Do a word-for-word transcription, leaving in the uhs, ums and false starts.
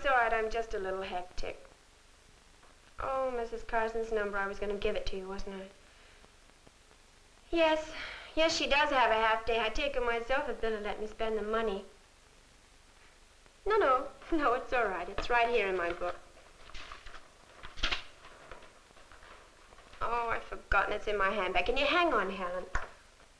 it's all right. I'm just a little hectic. Oh, Missus Carson's number. I was going to give it to you, wasn't I? Yes. Yes, she does have a half day. I'd take her myself if Billy let me spend the money. No, no. No, it's all right. It's right here in my book. Oh, I've forgotten. It's in my handbag. Can you hang on, Helen?